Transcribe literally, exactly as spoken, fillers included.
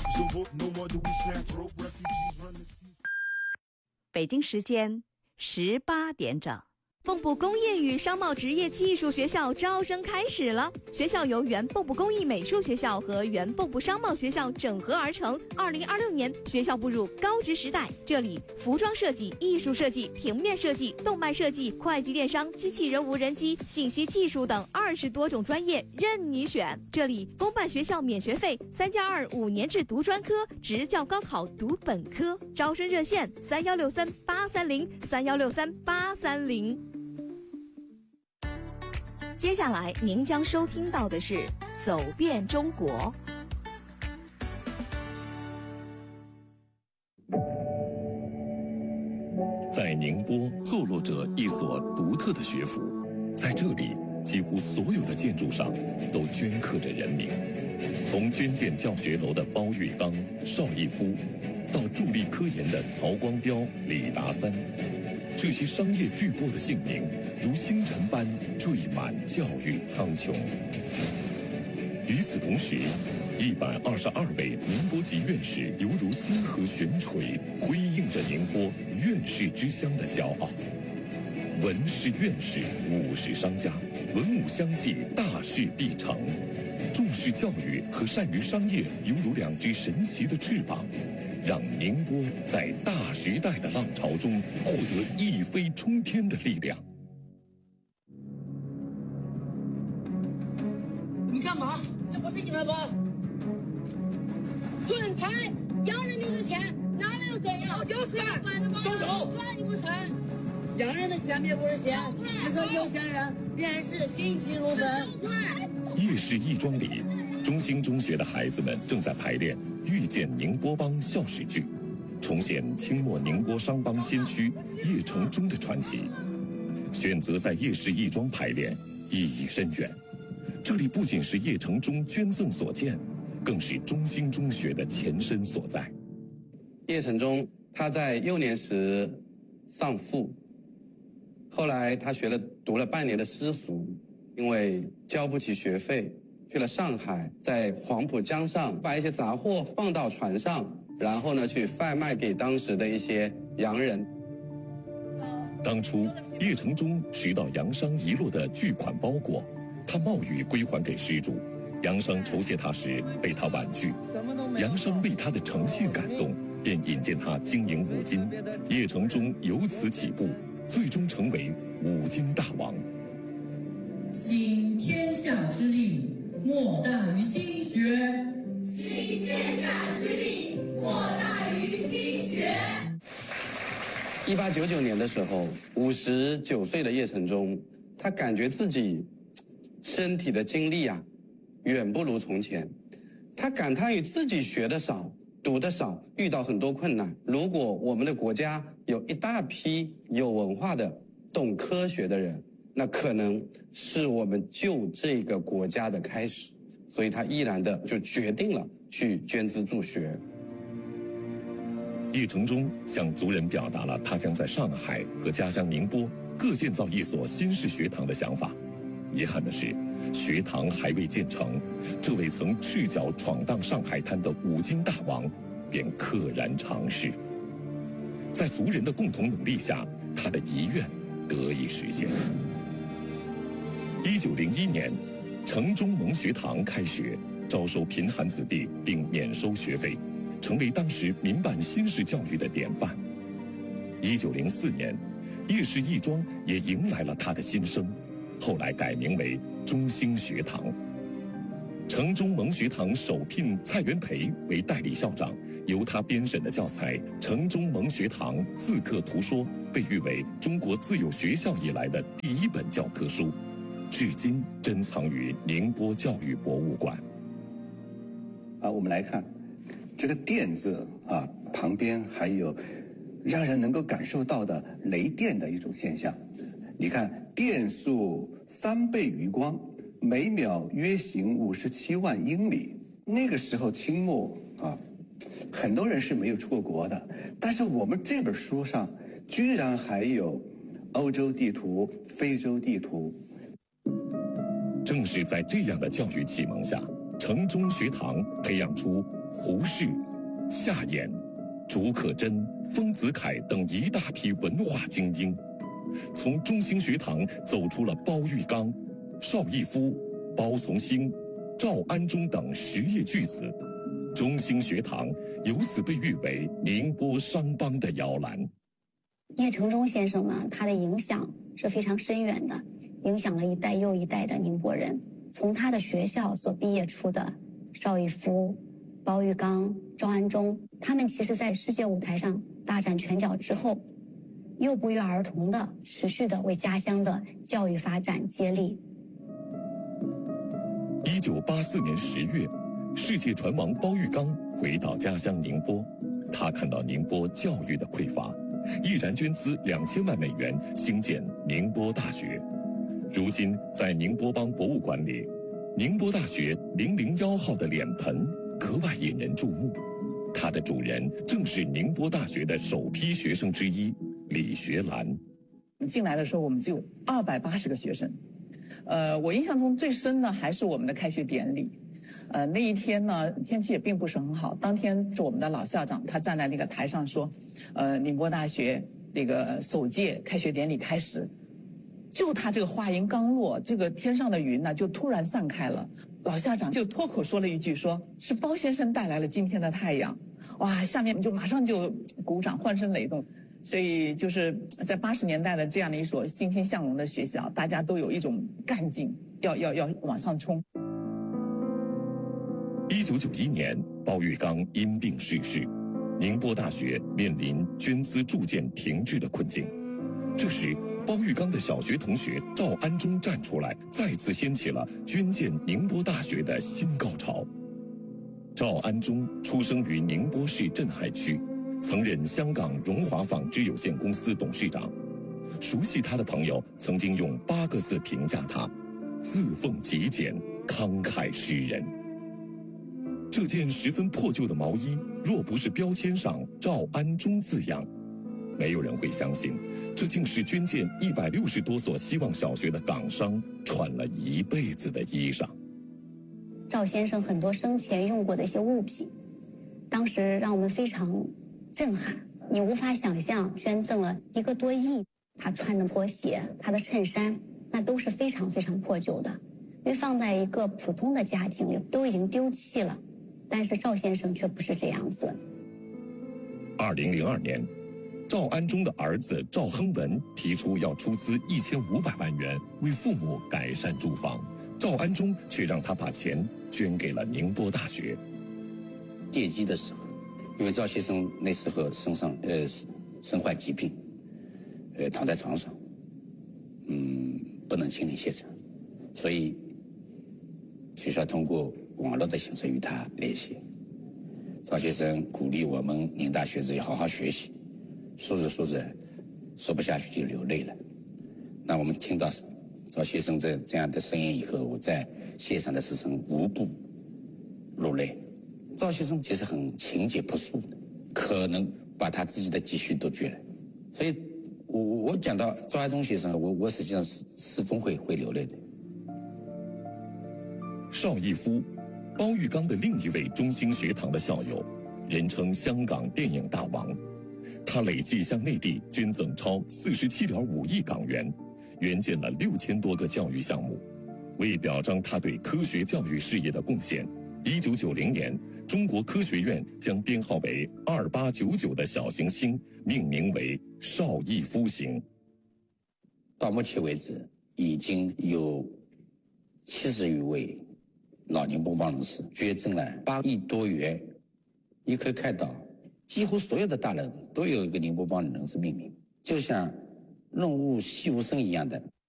北京时间十八点整。蚌埠工业与商贸职业技术学校招生开始了。学校由原蚌埠工艺美术学校和原蚌埠商贸学校整合而成。二零二六年，学校步入高职时代。这里服装设计、艺术设计、平面设计、动漫设计、会计电商、机器人无人机、信息技术等二十多种专业任你选。这里公办学校免学费，三加二五年制读专科，职教高考读本科。招生热线：三幺六三八三零三幺六三八三零。接下来您将收听到的是《走遍中国》。 在宁波坐落着一所独特的学府，在这里，几乎所有的建筑上都镌刻着人名，从捐建教学楼的包玉刚、邵逸夫，到助力科研的曹光标、李达三，这些商业巨擘的姓名如星辰般缀满教育苍穹。与此同时，一百二十二位宁波籍院士犹如星河悬垂，辉映着宁波院士之乡的骄傲。文是院士，武是商家，文武相济，大事必成。重视教育和善于商业，犹如两只神奇的翅膀，让宁波在大时代的浪潮中获得一飞冲天的力量。 你干嘛？这不是你们吗？ 蠢材，洋人留的钱哪里有这样？ 就是动手，抓你不成？ 洋人的钱并不是钱，只是有钱人便是心急如焚。 夜市义庄里，中兴中学的孩子们正在排练《遇见宁波帮》校史剧，重现清末宁波商帮先驱叶承忠的传奇。选择在夜市义庄排练，意义深远。这里不仅是叶承忠捐赠所建，更是中兴中学的前身所在。 叶承忠他在幼年时丧父，后来他学了读了半年的私塾，因为交不起学费，去了上海，在黄浦江上把一些杂货放到船上，然后呢去贩卖给当时的一些洋人。 当初叶承忠拾到洋商遗落的巨款包裹，他冒雨归还给失主。洋商酬谢他时被他婉拒，洋商为他的诚信感动，便引荐他经营五金。叶承忠由此起步，最终成为五金大王。 行天下之力，莫大于心学。 行天下之力，莫大于心学。 一八九九年的时候，五十九岁的叶承忠，他感觉自己身体的精力啊，远不如从前。他感叹于自己学的少，读的少，遇到很多困难。如果我们的国家有一大批有文化的、懂科学的人，那可能是我们救这个国家的开始。所以他毅然的就决定了去捐资助学。 叶承忠向族人表达了他将在上海和家乡宁波各建造一所新式学堂的想法。遗憾的是，学堂还未建成，这位曾赤脚闯荡上海滩的五金大王便溘然长逝。在族人的共同努力下，他的遗愿得以实现。一九零一年，城中蒙学堂开学，招收贫寒子弟并免收学费，成为当时民办新式教育的典范。一九零四年，叶氏义庄也迎来了他的新生，后来改名为中兴学堂。城中蒙学堂首聘蔡元培为代理校长，由他编审的教材《城中蒙学堂自课图说》被誉为中国自有学校以来的第一本教科书，至今珍藏于宁波教育博物馆。 啊，我们来看这个电字啊，旁边还有让人能够感受到的雷电的一种现象。你看，电速三倍余光，每秒约行五十七万英里。那个时候清末啊，很多人是没有出过国的，但是我们这本书上居然还有欧洲地图、非洲地图。 正是在这样的教育启蒙下，城中学堂培养出胡适、夏衍、竺可桢、丰子恺等一大批文化精英，从中兴学堂走出了包玉刚、邵逸夫、包从兴、赵安中等实业巨子，中兴学堂由此被誉为宁波商帮的摇篮。 叶承忠先生呢，他的影响是非常深远的，影响了一代又一代的宁波人。从他的学校所毕业出的邵逸夫、包玉刚、赵安中，他们其实在世界舞台上大展拳脚之后，又不约而同地持续地为家乡的教育发展接力。 一九八四年十月，世界船王包玉刚回到家乡宁波，他看到宁波教育的匮乏，毅然捐资两千万美元兴建宁波大学。如今在宁波帮博物馆里，宁波大学零零一号的脸盆格外引人注目，它的主人正是宁波大学的首批学生之一李学兰。 进来的时候我们只有二百八十个学生，呃，我印象中最深的还是我们的开学典礼。呃，那一天呢，天气也并不是很好。当天是我们的老校长，他站在那个台上说，呃，宁波大学那个首届开学典礼开始。就他这个话音刚落，这个天上的云呢就突然散开了。老校长就脱口说了一句说，说是包先生带来了今天的太阳。哇，下面就马上就鼓掌，欢声雷动。所以就是在八十年代的这样的一所欣欣向荣的学校，大家都有一种干劲，要要要往上冲。 一九九一年，包玉刚因病逝世，宁波大学面临捐资铸建停滞的困境。这时，包玉刚的小学同学赵安中站出来，再次掀起了捐建宁波大学的新高潮。赵安中出生于宁波市镇海区，曾任香港荣华纺织有限公司董事长。熟悉他的朋友曾经用八个字评价他：自奉极简，慷慨诗人。这件十分破旧的毛衣，若不是标签上赵安中字样，没有人会相信，这竟是捐建一百六十多所希望小学的港商穿了一辈子的衣裳。 赵先生很多生前用过的一些物品，当时让我们非常震撼。你无法想象，捐赠了一个多亿，他穿的拖鞋，他的衬衫，那都是非常非常破旧的，因为放在一个普通的家庭里都已经丢弃了。但是赵先生却不是这样子。 二零零二年。赵安中的儿子赵亨文提出要出资一千五百万元为父母改善住房，赵安中却让他把钱捐给了宁波大学。 奠基的时候，因为赵先生那时候身上呃身患疾病，呃躺在床上，嗯不能亲临现场，所以学校通过网络的形式与他联系。赵先生鼓励我们宁大学子要好好学习。说着说着，说不下去就流泪了。那我们听到赵先生这这样的声音以后，我在现场的师生无不落泪。赵先生其实很情节朴素的，可能把他自己的积蓄都捐了。所以我我讲到赵安中先生，我我实际上是始终会会流泪的。 邵逸夫，包玉刚的另一位中兴学堂的校友，人称香港电影大王。他累计向内地捐赠超四十七点五亿港元，援建了六千多个教育项目。为表彰他对科学教育事业的贡献，一九九零年，中国科学院将编号为二八九九的小行星命名为邵逸夫星。 到目前为止，已经有七十余位老宁波帮人士捐赠了八亿多元。你可以看到，几乎所有的大楼都有一个宁波帮人士命名，就像润物细无声一样的